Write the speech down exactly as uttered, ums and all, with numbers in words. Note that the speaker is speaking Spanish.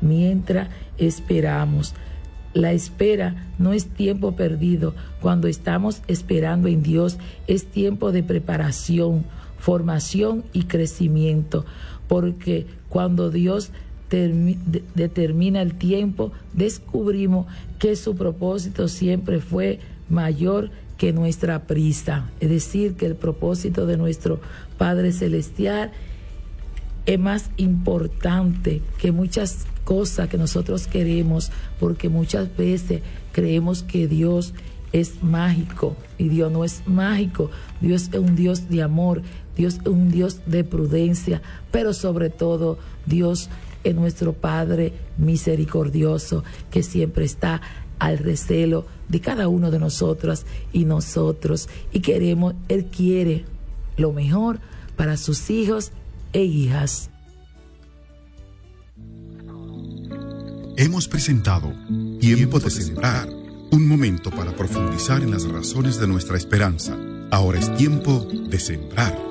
mientras esperamos. La espera no es tiempo perdido. Cuando estamos esperando en Dios, es tiempo de preparación, formación y crecimiento, porque cuando Dios termi- de- determina el tiempo, descubrimos que su propósito siempre fue mayor que nuestra prisa. Es decir, que el propósito de nuestro Padre Celestial es más importante que muchas cosas que nosotros queremos, porque muchas veces creemos que Dios es mágico y Dios no es mágico. Dios es un Dios de amor, Dios es un Dios de prudencia, pero sobre todo Dios es nuestro Padre misericordioso, que siempre está al recelo de cada uno de nosotras y nosotros, y queremos, Él quiere lo mejor para sus hijos e hijas. Hemos presentado Tiempo de Sembrar, un momento para profundizar en las razones de nuestra esperanza. Ahora es tiempo de sembrar.